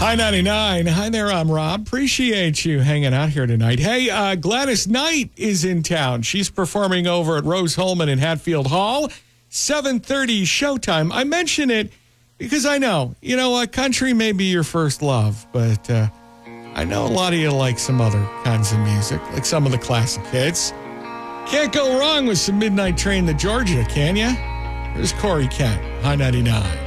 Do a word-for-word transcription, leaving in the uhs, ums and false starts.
Hi ninety-nine. Hi there, I'm Rob. Appreciate you hanging out here tonight. Hey, uh, Gladys Knight is in town. She's performing over at Rose Holman in Hatfield Hall. seven thirty showtime. I mention it because I know, you know what, country may be your first love, but uh, I know a lot of you like some other kinds of music, like some of the classic hits. Can't go wrong with some Midnight Train to Georgia, can you? Here's Corey Kent. Hi ninety-nine.